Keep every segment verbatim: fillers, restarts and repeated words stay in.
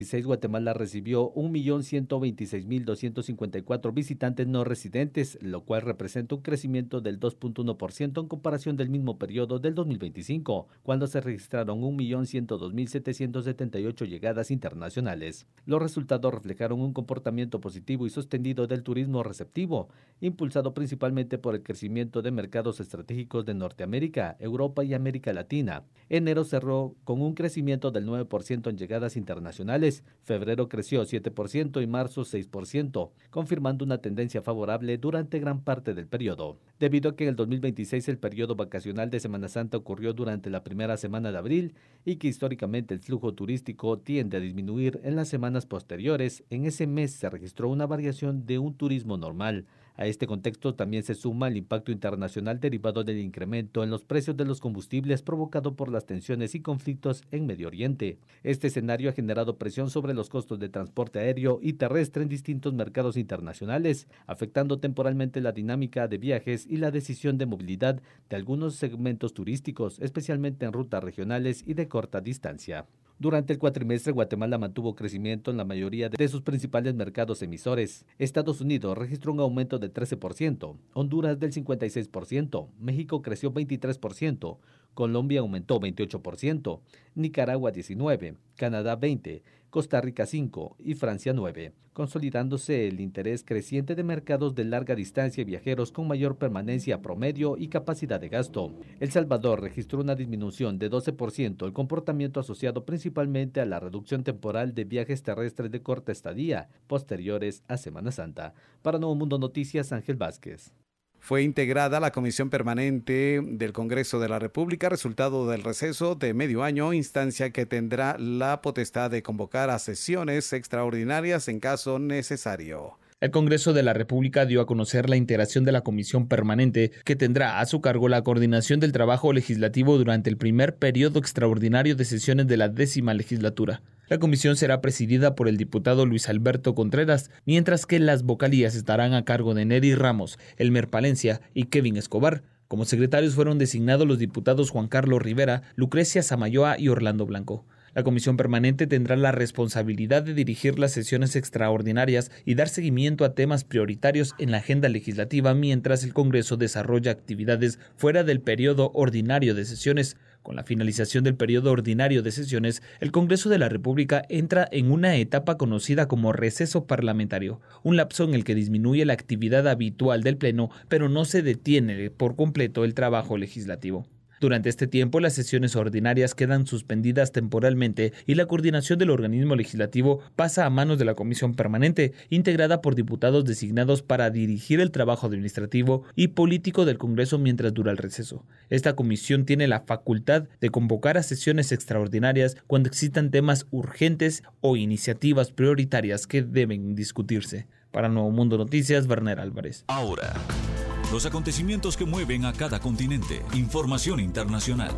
Guatemala recibió un millón ciento veintiséis mil doscientos cincuenta y cuatro visitantes no residentes, lo cual representa un crecimiento del dos punto uno por ciento en comparación del mismo periodo del dos mil veinticinco, cuando se registraron un millón ciento dos mil setecientos setenta y ocho llegadas internacionales. Los resultados reflejaron un comportamiento positivo y sostenido del turismo receptivo, impulsado principalmente por el crecimiento de mercados estratégicos de Norteamérica, Europa y América Latina. Enero cerró con un crecimiento del nueve por ciento en llegadas internacionales. Febrero creció siete por ciento y marzo seis por ciento, confirmando una tendencia favorable durante gran parte del periodo. Debido a que en el dos mil veintiséis el periodo vacacional de Semana Santa ocurrió durante la primera semana de abril y que históricamente el flujo turístico tiende a disminuir en las semanas posteriores, en ese mes se registró una variación de un turismo normal. A este contexto también se suma el impacto internacional derivado del incremento en los precios de los combustibles provocado por las tensiones y conflictos en Medio Oriente. Este escenario ha generado presión sobre los costos de transporte aéreo y terrestre en distintos mercados internacionales, afectando temporalmente la dinámica de viajes y la decisión de movilidad de algunos segmentos turísticos, especialmente en rutas regionales y de corta distancia. Durante el cuatrimestre, Guatemala mantuvo crecimiento en la mayoría de sus principales mercados emisores. Estados Unidos registró un aumento de trece por ciento, Honduras del cincuenta y seis por ciento, México creció veintitrés por ciento, Colombia aumentó veintiocho por ciento, Nicaragua diecinueve por ciento, Canadá veinte por ciento, Costa Rica cinco por ciento y Francia nueve por ciento, consolidándose el interés creciente de mercados de larga distancia y viajeros con mayor permanencia promedio y capacidad de gasto. El Salvador registró una disminución de doce por ciento, el comportamiento asociado principalmente a la reducción temporal de viajes terrestres de corta estadía, posteriores a Semana Santa. Para Nuevo Mundo Noticias, Ángel Vázquez. Fue integrada la Comisión Permanente del Congreso de la República, resultado del receso de medio año, instancia que tendrá la potestad de convocar a sesiones extraordinarias en caso necesario. El Congreso de la República dio a conocer la integración de la Comisión Permanente, que tendrá a su cargo la coordinación del trabajo legislativo durante el primer periodo extraordinario de sesiones de la décima legislatura. La comisión será presidida por el diputado Luis Alberto Contreras, mientras que las vocalías estarán a cargo de Neri Ramos, Elmer Palencia y Kevin Escobar. Como secretarios fueron designados los diputados Juan Carlos Rivera, Lucrecia Samayoa y Orlando Blanco. La Comisión Permanente tendrá la responsabilidad de dirigir las sesiones extraordinarias y dar seguimiento a temas prioritarios en la agenda legislativa mientras el Congreso desarrolla actividades fuera del periodo ordinario de sesiones. Con la finalización del periodo ordinario de sesiones, el Congreso de la República entra en una etapa conocida como receso parlamentario, un lapso en el que disminuye la actividad habitual del Pleno, pero no se detiene por completo el trabajo legislativo. Durante este tiempo, las sesiones ordinarias quedan suspendidas temporalmente y la coordinación del organismo legislativo pasa a manos de la Comisión Permanente, integrada por diputados designados para dirigir el trabajo administrativo y político del Congreso mientras dura el receso. Esta comisión tiene la facultad de convocar a sesiones extraordinarias cuando existan temas urgentes o iniciativas prioritarias que deben discutirse. Para Nuevo Mundo Noticias, Werner Álvarez. Ahora, los acontecimientos que mueven a cada continente. Información internacional.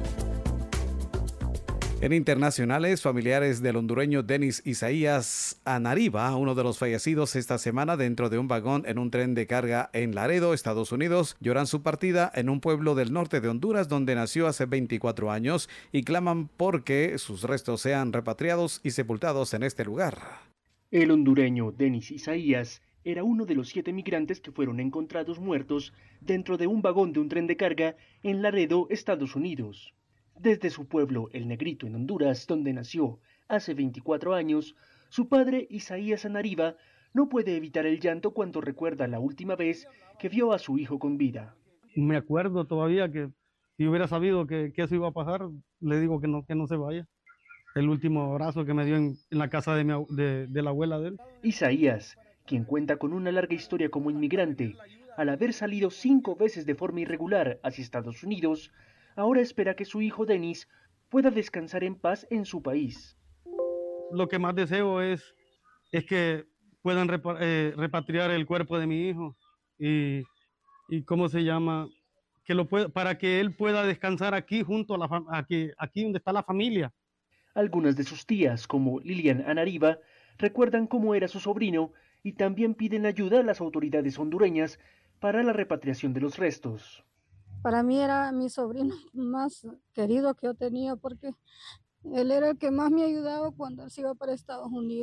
En internacionales, familiares del hondureño Denis Isaías Anariba, uno de los fallecidos esta semana dentro de un vagón en un tren de carga en Laredo, Estados Unidos, lloran su partida en un pueblo del norte de Honduras donde nació hace veinticuatro años y claman porque sus restos sean repatriados y sepultados en este lugar. El hondureño Denis Isaías era uno de los siete migrantes que fueron encontrados muertos dentro de un vagón de un tren de carga en Laredo, Estados Unidos. Desde su pueblo, El Negrito, en Honduras, donde nació hace veinticuatro años, su padre, Isaías Anariba, no puede evitar el llanto cuando recuerda la última vez que vio a su hijo con vida. Me acuerdo todavía que si hubiera sabido que, que eso iba a pasar, le digo que no, que no se vaya. El último abrazo que me dio en, en la casa de, mi, de, de la abuela de él. Isaías, quien cuenta con una larga historia como inmigrante, al haber salido cinco veces de forma irregular hacia Estados Unidos, ahora espera que su hijo Denis pueda descansar en paz en su país. Lo que más deseo es, es que puedan repa eh, repatriar el cuerpo de mi hijo y, y ¿cómo se llama? Que lo pueda, para que él pueda descansar aquí junto a la aquí, aquí donde está la familia. Algunas de sus tías, como Lilian Anariba, recuerdan cómo era su sobrino y también piden ayuda a las autoridades hondureñas para la repatriación de los restos. Para mí era mi sobrino más querido que yo tenía porque Él era el que más me ayudaba cuando él se iba para Estados Unidos.